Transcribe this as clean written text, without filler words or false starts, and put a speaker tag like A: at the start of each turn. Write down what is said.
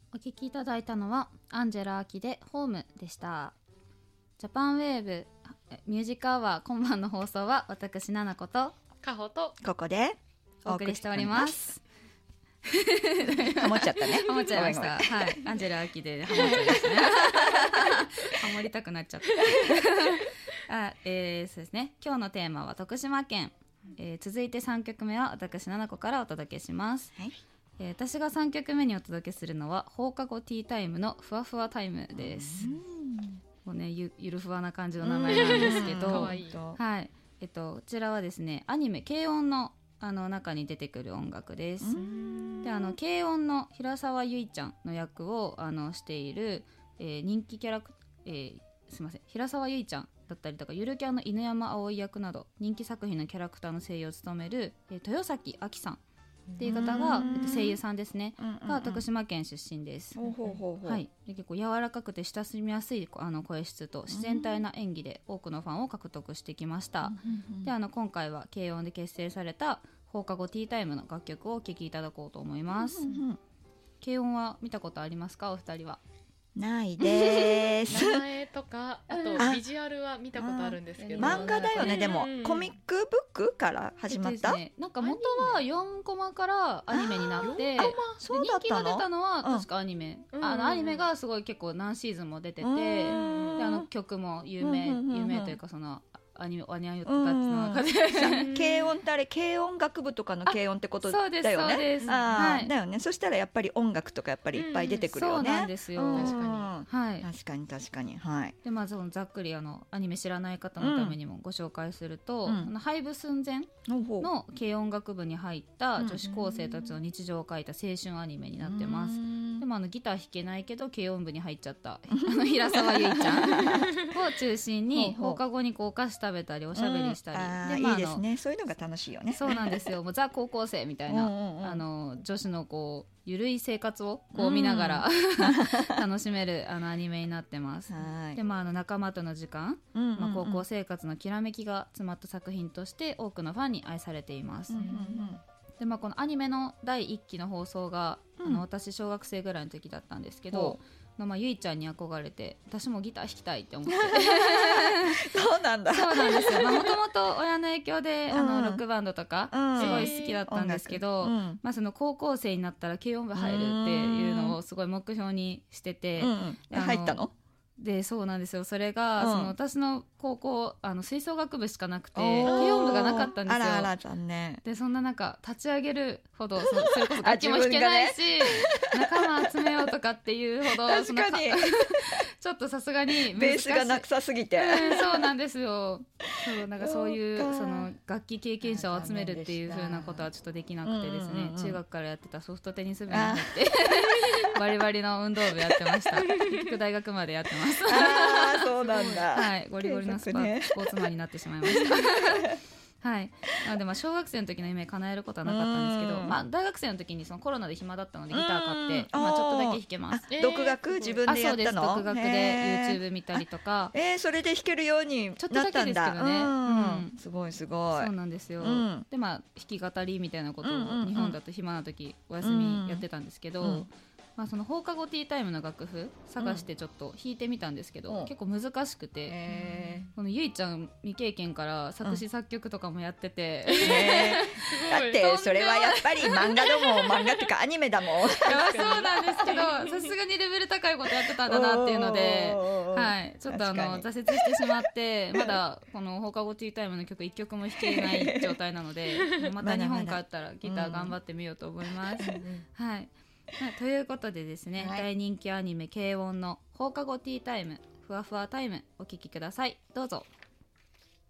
A: お聞きいただいたのはアンジェラ・アキでホームでした。ジャパンウェーブミュージックアワー今晩の放送は私ナナコと
B: カホと
C: ここで
A: お送りしております。
C: ハモっちゃったね。
A: ハモっちゃいました。はい、アンジェラ・アキでハモっちゃいましたね。ハモりたくなっちゃった。そうですね。今日のテーマは徳島県。続いて3曲目は私ナナコからお届けします。はい。私が3曲目にお届けするのは放課後ティータイムのふわふわタイムです。もうね、ゆるふわな感じの名前なんですけど、はい、こちらはですね、アニメ軽音の中に出てくる音楽です。で、軽音の平沢ゆいちゃんの役をしている、人気キャラクすいません、平沢ゆいちゃんだったりとかゆるキャンの犬山葵役など人気作品のキャラクターの声優を務める、豊崎あきさんっていう方が、声優さんですね、が徳島県出身です。はい、で結構柔らかくて親しみやすい声質と自然体な演技で多くのファンを獲得してきました。で今回は軽音で結成された放課後ティータイムの楽曲をお聴きいただこうと思います。軽音は見たことありますか、お二人は？
C: ないです。
B: 名前とかあとビジュアルは見たことあるんですけど、
C: 漫画だよね。でもコミックブックから始まった、
A: なんか元は4コマからアニメになって、
C: そうだったの？
A: 人気が出たのは確かアニメ、アニメがすごい結構何シーズンも出てて、で曲も有名というか、そのアニメたちの中で
C: 軽音ってあれ軽音楽部とかの軽音ってことだよね。
A: そうです、
C: だよね。そしたらやっぱり音楽とかやっぱりいっぱい出てくるよね。
A: そうなんですよ。
C: 確かに。はい。
A: でそのざっくりアニメ知らない方のためにもご紹介すると、廃部寸前の軽音楽部に入った女子高生たちの日常を描いた青春アニメになってます。でもギター弾けないけど軽音部に入っちゃった平沢ゆいちゃんを中心に放課後にお菓子食べたりおしゃべりしたり、
C: でいいですね。そういうのが楽しいよね。
A: そうなんですよ。もうザ高校生みたいな女子のゆるい生活を見ながら楽しめるアニメになってます。で仲間との時間、高校生活のきらめきが詰まった作品として多くのファンに愛されています。でこのアニメの第1期の放送が、私小学生ぐらいの時だったんですけど、ゆいちゃんに憧れて私もギター弾きたいって思って
C: そうなんだ。
A: そうなんですよ。もともと親の影響で、ロックバンドとかすごい好きだったんですけど、その高校生になったら軽音部入るっていうのをすごい目標にしてて、
C: 入ったの？
A: でそうなんですよ。それが、その私の高校吹奏楽部しかなくて軽音部がなかったんですよ。
C: あら残念。
A: でそんな中立ち上げるほどそれこそ楽器も弾けないし、仲間集めようとかっていうほど
C: 確かに
A: ちょっとさすがに
C: ベースがなくさすぎて、
A: そうなんですよ。そういうその楽器経験者を集めるっていう風なことはちょっとできなくてですね、中学からやってたソフトテニス部に入ってバリバリの運動部やってました。結局大学までやってます。
C: そうなんだ。
A: はい、ゴリゴリのスポーツマンになってしまいましたはい。で小学生の時の夢叶えることはなかったんですけど、大学生の時にそのコロナで暇だったのでギター買ってちょっとだけ弾けます。
C: 独学自分でやったの？
A: そうです。独学で YouTube 見たりとか。
C: それで弾けるようになったんだ。
A: ちょっとだけですけどね。
C: すごい。
A: そうなんですよ。で弾き語りみたいなことを日本だと暇な時お休みやってたんですけど、その放課後ティータイムの楽譜探してちょっと弾いてみたんですけど、結構難しくて、このゆいちゃん未経験から作詞作曲とかもやってて、
C: だってそれはやっぱり漫画っていうかアニメだもん。
A: そうなんですけど、さすがにレベル高いことやってたんだなっていうので、ちょっと挫折してしまってまだこの放課後ティータイムの曲1曲も弾けない状態なのでまた日本帰ったらギター頑張ってみようと思います。ということでですね、大人気アニメ軽音の放課後ティータイムふわふわタイムお聴きください。どうぞ。